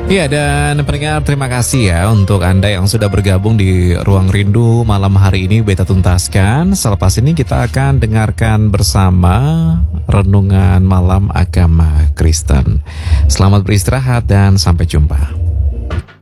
Iya, dan pendengar, terima kasih ya untuk Anda yang sudah bergabung di Ruang Rindu malam hari ini Beta tuntaskan. Selepas ini kita akan dengarkan bersama Renungan Malam Agama Kristen. Selamat beristirahat dan sampai jumpa.